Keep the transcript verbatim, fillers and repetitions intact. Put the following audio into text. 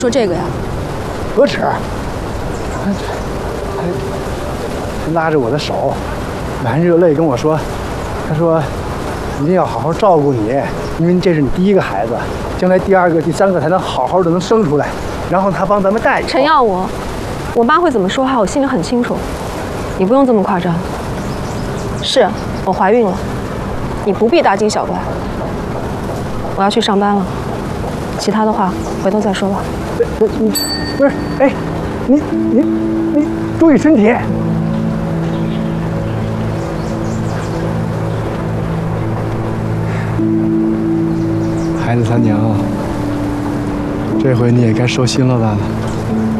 说这个呀？ 何止！他他拉着我的手，满热泪跟我说：“他说，一定要好好照顾你，因为这是你第一个孩子，将来第二个、第三个才能好好的能生出来。然后他帮咱们带。” 陈耀，我，我妈会怎么说话，我心里很清楚，你不用这么夸张。是我怀孕了，你不必大惊小怪。我要去上班了，其他的话回头再说吧。 不，你不是，哎，你你你注意身体。孩子他娘，这回你也该收心了吧？